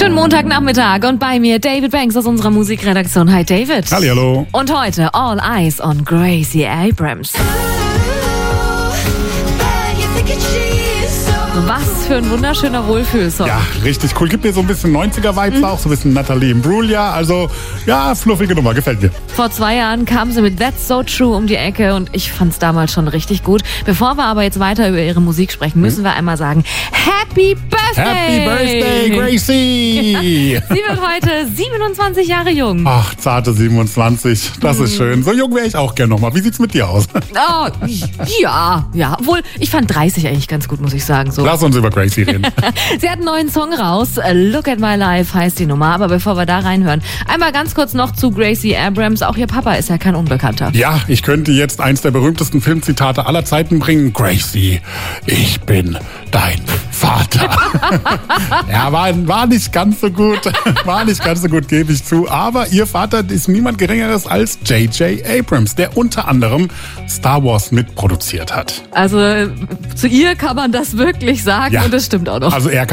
Schönen Montagnachmittag und bei mir David Banks aus unserer Musikredaktion. Hi David. Hallihallo. Und heute All Eyes on Gracie Abrams. Was für ein wunderschöner Wohlfühlsong. Ja, richtig cool. Gibt mir so ein bisschen 90er-Vibes auch, so ein bisschen Natalie Imbruglia. Also, ja, fluffige Nummer, gefällt mir. Vor 2 Jahren kam sie mit That's So True um die Ecke und ich fand's damals schon richtig gut. Bevor wir aber jetzt weiter über ihre Musik sprechen, müssen wir einmal sagen, Happy Birthday! Happy Birthday, Gracie! Sie wird heute 27 Jahre jung. Ach, zarte 27, das ist schön. So jung wäre ich auch gern nochmal. Wie sieht's mit dir aus? Oh, ja. Obwohl, ich fand 30 eigentlich ganz gut, muss ich sagen. So. Lass uns über Gracie reden. Sie hat einen neuen Song raus. Look at My Life heißt die Nummer. Aber bevor wir da reinhören, einmal ganz kurz noch zu Gracie Abrams. Auch ihr Papa ist ja kein Unbekannter. Ja, ich könnte jetzt eins der berühmtesten Filmzitate aller Zeiten bringen. Gracie, ich bin dein Vater. Ja, war nicht ganz so gut. War nicht ganz so gut, gebe ich zu. Aber ihr Vater ist niemand Geringeres als J.J. Abrams, der unter anderem Star Wars mitproduziert hat. Also zu ihr kann man das wirklich sagen Ja. und das stimmt auch noch. Also er